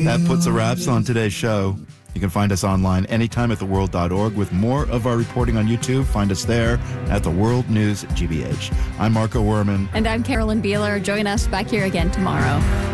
That puts a wraps on today's show. You can find us online anytime at theworld.org with more of our reporting on YouTube. Find us there at The World News GBH. I'm Marco Werman. And I'm Carolyn Beeler. Join us back here again tomorrow.